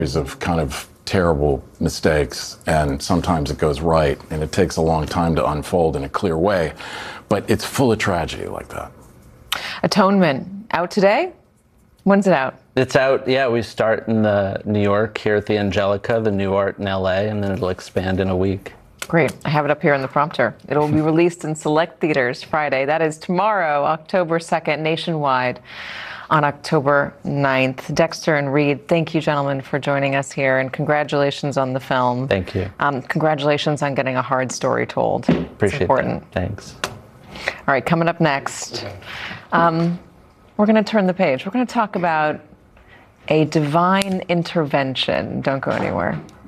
of kind of terrible mistakes, and sometimes it goes right, and it takes a long time to unfold in a clear way, but it's full of tragedy like that. Atonement, out today? When's it out? It's out, yeah, we start in New York here at the Angelica, the New Art in LA, and then it'll expand in a week. Great. I have it up here in the prompter. It'll be released in select theaters Friday. That is tomorrow, October 2nd, nationwide on October 9th. Dexter and Reed, thank you, gentlemen, for joining us here, and congratulations on the film. Thank you. Congratulations on getting a hard story told. Appreciate it's important. That. Thanks. All right, coming up next, we're going to turn the page. We're going to talk about a divine intervention. Don't go anywhere.